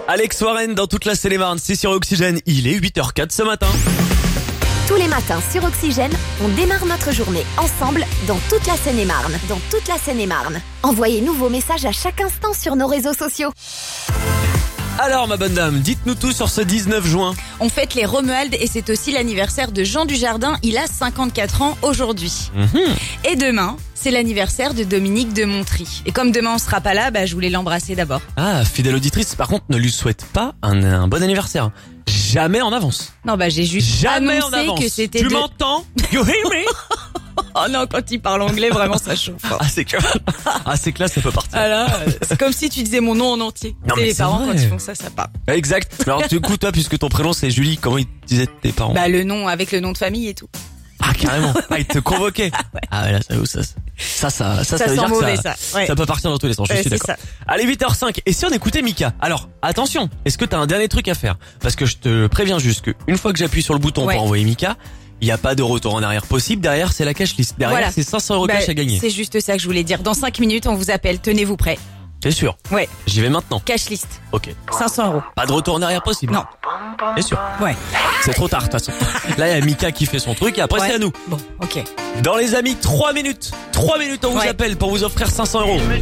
Alex Warren dans toute la Seine-et-Marne, c'est sur Oxygène. Il est 8h04 ce matin. Tous les matins sur Oxygène, on démarre notre journée ensemble dans toute la Seine-et-Marne. Envoyez-nous vos messages à chaque instant sur nos réseaux sociaux. Alors ma bonne dame, dites-nous tout sur ce 19 juin. On fête les Romuald et c'est aussi l'anniversaire de Jean Dujardin. Il a 54 ans aujourd'hui. Et demain, c'est l'anniversaire de Dominique de Montry. Et comme demain on sera pas là, je voulais l'embrasser d'abord. Ah, fidèle auditrice, par contre, ne lui souhaite pas un bon anniversaire. Jamais en avance. Non, j'ai juste Jamais en annoncé avance. que c'était Tu m'entends? You hear me? Oh non, quand il parle anglais, vraiment ça chauffe. Ah, c'est que là, ça peut partir. Ah là, c'est comme si tu disais mon nom en entier. Non, C'est mais les c'est parents vrai. quand ils font ça part. Exact. Alors du coup, toi, puisque ton prénom c'est Julie, comment ils disaient tes parents? Le nom, avec le nom de famille et tout. Ah, carrément. Ah, ils te convoquaient. Ah ouais, là, ça veut dire Ça que sent mauvais, ça. Ouais. ça peut partir dans tous les sens, je Ouais, suis c'est d'accord. ça. Allez, 8h05. Et si on écoutait Mika? Alors, attention, est-ce que t'as un dernier truc à faire? Parce que je te préviens juste que une fois que j'appuie sur le bouton Ouais. pour envoyer Mika, il n'y a pas de retour en arrière possible. Derrière, c'est la cash list. Derrière, Voilà. c'est 500 € cash à gagner. C'est juste ça que je voulais dire. Dans 5 minutes, on vous appelle. Tenez-vous prêts. T'es sûr? Ouais. J'y vais maintenant. Cash list. Ok. 500 €. Pas de retour en arrière possible? Non. T'es sûr? Ouais. C'est trop tard, de toute façon. Là, il y a Mika qui fait son truc et après, Ouais. c'est à nous. Bon, ok. Dans les amis, 3 minutes. 3 minutes, on vous Ouais. appelle pour vous offrir 500 €.